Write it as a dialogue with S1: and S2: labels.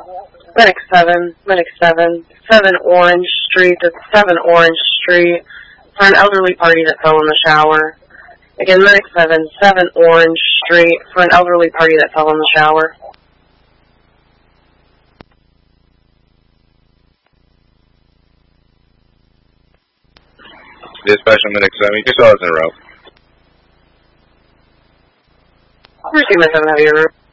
S1: Medic 7 Orange Street, that's 7 Orange Street, for an elderly party that fell in the shower. Again, Medic 7 Orange Street, for an elderly party that fell in the shower.
S2: Dispatch on Medic 7, you can still have in a row.
S1: Receive my 7 heavy route.